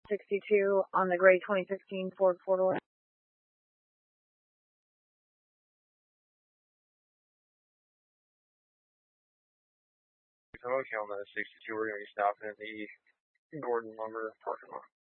62 on the gray 2016 Ford four-door. Okay, on the 62, we're going to be stopping in the Gordon Lumber parking lot.